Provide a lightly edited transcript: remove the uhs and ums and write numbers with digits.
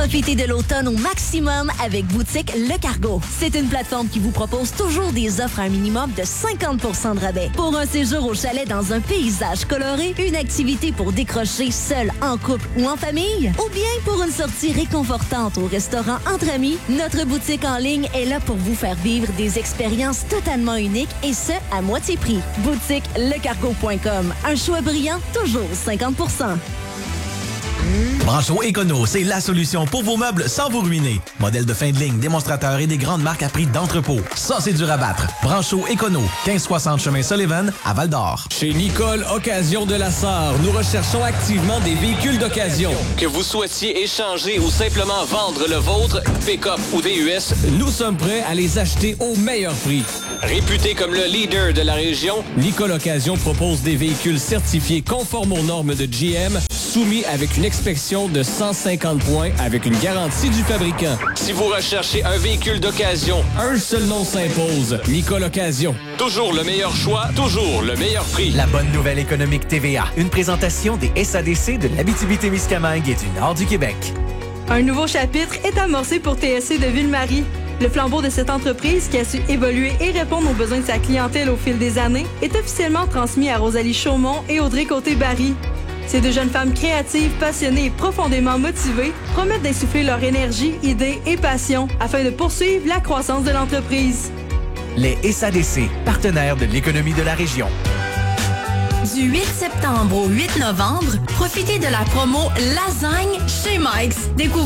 Profitez de l'automne au maximum avec Boutique Le Cargo. C'est une plateforme qui vous propose toujours des offres à un minimum de 50 % de rabais. Pour un séjour au chalet dans un paysage coloré, une activité pour décrocher seul, en couple ou en famille, ou bien pour une sortie réconfortante au restaurant entre amis, notre boutique en ligne est là pour vous faire vivre des expériences totalement uniques et ce, à moitié prix. BoutiqueLeCargo.com. Un choix brillant, toujours 50 %. Brancho Econo, c'est la solution pour vos meubles sans vous ruiner. Modèle de fin de ligne, démonstrateur et des grandes marques à prix d'entrepôt. Ça, c'est dur à battre. Brancho Econo, 1560 chemin Sullivan, à Val-d'Or. Chez Nicole Occasion de la Sarre, nous recherchons activement des véhicules d'occasion. Que vous souhaitiez échanger ou simplement vendre le vôtre, pick-up ou VUS, nous sommes prêts à les acheter au meilleur prix. Réputé comme le leader de la région, Nicole Occasion propose des véhicules certifiés conformes aux normes de GM, soumis avec une inspection de 150 points avec une garantie du fabricant. Si vous recherchez un véhicule d'occasion, un seul nom s'impose, Nicole Occasion. Toujours le meilleur choix, toujours le meilleur prix. La bonne nouvelle économique TVA, une présentation des SADC de l'Abitibi-Témiscamingue et du nord du Québec. Un nouveau chapitre est amorcé pour TSC de Ville-Marie. Le flambeau de cette entreprise qui a su évoluer et répondre aux besoins de sa clientèle au fil des années est officiellement transmis à Rosalie Chaumont et Audrey Côté-Barry. Ces deux jeunes femmes créatives, passionnées et profondément motivées promettent d'insuffler leur énergie, idées et passion afin de poursuivre la croissance de l'entreprise. Les SADC, partenaires de l'économie de la région. Du 8 septembre au 8 novembre, profitez de la promo Lasagne chez Mike's. Découvrez